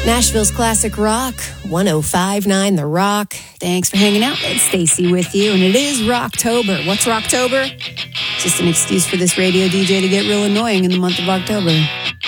Nashville's classic rock, 105.9 The Rock. Thanks for hanging out. It's Stacy with you, and it is Rocktober. What's Rocktober? Just an excuse for this radio DJ to get real annoying in the month of October.